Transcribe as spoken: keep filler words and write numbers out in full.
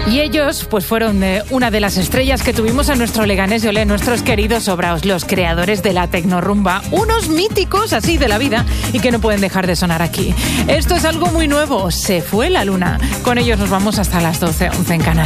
Y ellos pues fueron eh, una de las estrellas que tuvimos en nuestro Leganés y Olé, nuestros queridos sobraos, los creadores de la tecnorrumba, unos míticos así de la vida y que no pueden dejar de sonar aquí. Esto es algo muy nuevo, Se fue la luna. Con ellos nos vamos hasta las doce, once en Canarias.